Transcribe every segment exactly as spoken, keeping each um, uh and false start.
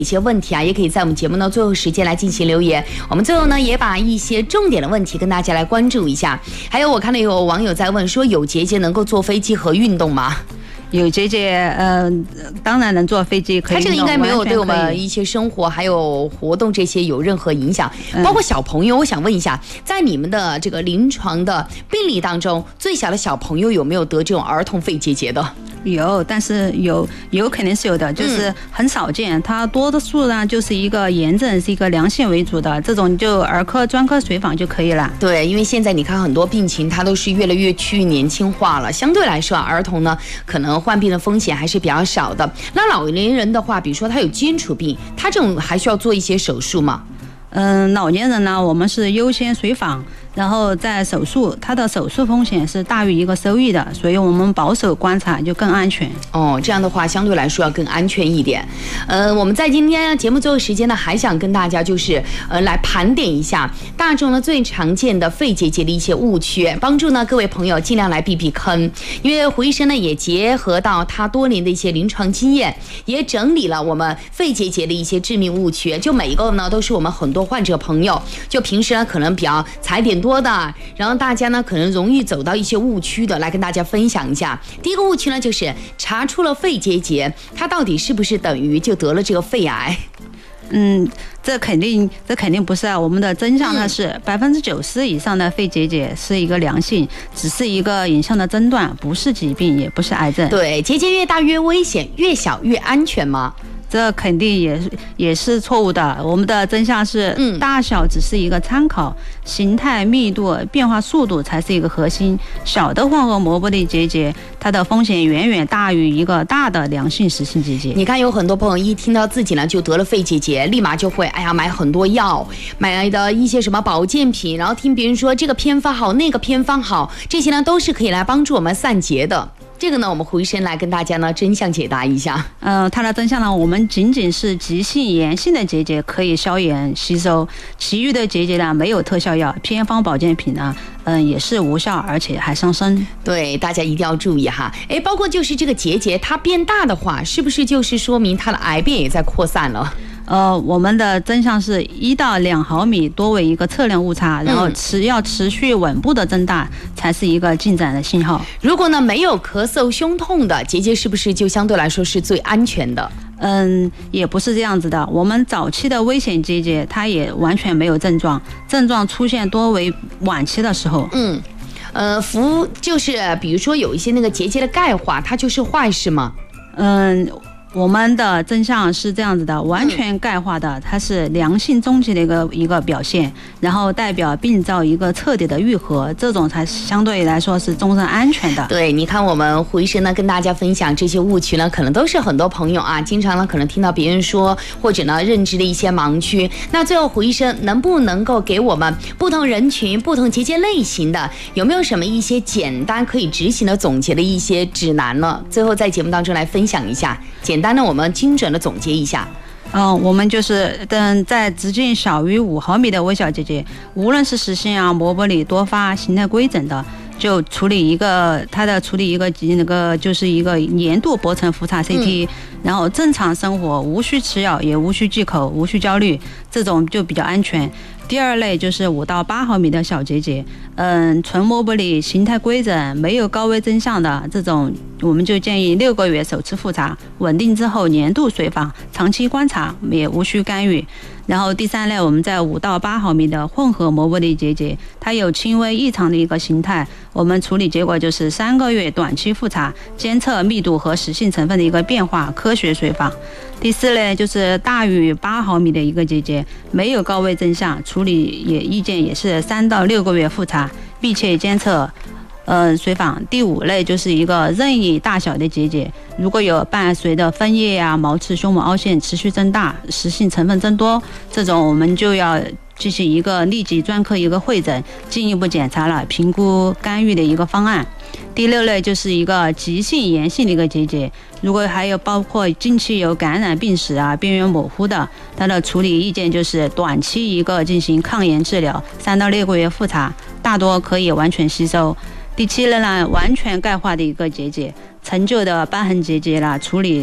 一些问题啊，也可以在我们节目的最后时间来进行留言。我们最后呢，也把一些重点的问题跟大家来关注一下。还有，我看到有网友在问说，有结节能够坐飞机和运动吗？ 有结节，呃，当然能坐飞机，可以。 它这个应该没有对我们一些生活还有活动这些有任何影响，包括小朋友。我想问一下，在你们的这个临床的病例当中，最小的小朋友有没有得这种儿童肺结节的？ 有，但是有有肯定是有的，就是很少见。嗯、它多数呢就是一个炎症，是一个良性为主的，这种就儿科专科随访就可以了。 对，因为现在你看很多病情，它都是越来越趋于年轻化了，相对来说，儿童呢可能患病的风险还是比较少的。那老年人的话，比如说他有基础病，他这种还需要做一些手术吗？ 嗯，老年人呢，我们是优先随访，然后在手术，它的手术风险是大于一个收益的，所以我们保守观察就更安全。 哦，这样的话相对来说要更安全一点。呃，我们在今天节目最后时间呢，还想跟大家就是呃来盘点一下大众呢最常见的肺结节的一些误区，帮助呢各位朋友尽量来避避坑。因为胡医生呢也结合到他多年的一些临床经验，也整理了我们肺结节的一些致命误区，就每一个呢都是我们很多患者朋友就平时呢可能比较踩点多的，然后大家呢可能容易走到一些误区的，来跟大家分享一下。第一个误区呢就是查出了肺结节，它到底是不是等于就得了这个肺癌？ 嗯，这肯定，这肯定不是啊。我们的真相呢是百分之九十以上的肺结节是一个良性，只是一个影像的诊断，不是疾病，也不是癌症。 对，结节越大越危险，越小越安全吗？ 这肯定也是也是错误的。我们的真相是，大小只是一个参考，形态、密度、变化速度才是一个核心。小的混合膜玻璃结节，它的风险远远大于一个大的良性实性结节。 你看，有很多朋友一听到自己呢就得了肺结节，立马就会哎呀买很多药，买的一些什么保健品，然后听别人说这个偏方好，那个偏方好，这些呢都是可以来帮助我们散结的。这个呢，我们胡医生来跟大家呢真相解答一下。 呃，它的真相呢，我们仅仅是急性炎性的结节可以消炎吸收，其余的结节呢没有特效药，偏方保健品呢，嗯、呃、也是无效，而且还伤身。 对，大家一定要注意哈。哎，包括就是这个结节它变大的话，是不是就是说明它的癌变也在扩散了？ 呃，我们的真相是一到两毫米多为一个测量误差，然后持要持续稳步的增大才是一个进展的信号。 如果呢没有咳嗽、胸痛的结节，是不是就相对来说是最安全的？ 嗯，也不是这样子的。我们早期的危险结节，它也完全没有症状，症状出现多为晚期的时候。 嗯，呃，服就是比如说有一些那个结节的钙化，它就是坏事吗？ 嗯。我们的真相是这样子的，完全钙化的，它是良性终极的一个一个表现，然后代表病灶一个彻底的愈合，这种才相对来说是终身安全的。 对，你看我们胡医生呢跟大家分享这些误区呢，可能都是很多朋友啊，经常呢可能听到别人说，或者呢认知的一些盲区。那最后胡医生能不能够给我们不同人群、不同结节类型的，有没有什么一些简单可以执行的总结的一些指南呢？最后在节目当中来分享一下。简单的，我们精准的总结一下。 嗯，我们就是等在直径小于五毫米的微小结节，无论是实性啊、膜玻璃多发、形态规整的，就处理一个它的处理一个那个就是一个年度薄层复查 C T，、嗯、然后正常生活，无需吃药，也无需忌口，无需焦虑，这种就比较安全。第二类就是五到八毫米的小结节，嗯，纯膜玻璃，形态规整，没有高危真相的这种，我们就建议六个月首次复查，稳定之后年度随访，长期观察，也无需干预。然后第三类，我们在五到八毫米的混合膜玻璃结节，它有轻微异常的一个形态，我们处理结果就是三个月短期复查，监测密度和实性成分的一个变化，科学随访。第四类就是大于八毫米的一个结节，没有高危真相，处理也意见也是三到六个月复查，密切监测。呃，随访。第五类就是一个任意大小的结节，如果有伴随的分叶啊、毛刺、胸膜凹陷持续增大、实性成分增多，这种我们就要进行一个立即专科一个会诊，进一步检查了，评估干预的一个方案。第六类就是一个急性炎性的一个结节，如果还有包括近期有感染病史啊、边缘模糊的，它的处理意见就是短期一个进行抗炎治疗，三到六个月复查，大多可以完全吸收。第七类呢，完全钙化的一个结节，陈旧的瘢痕结节啦，处理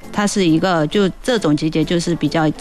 它是一个就这种结节就是比较